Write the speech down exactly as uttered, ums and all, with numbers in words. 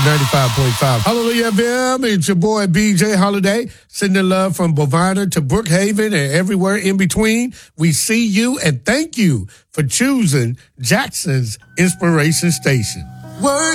ninety-five point five. Hallelujah F M. It's your boy B J Holiday. Sending love from Bovina to Brookhaven and everywhere in between. We see you and thank you for choosing Jackson's Inspiration Station. Word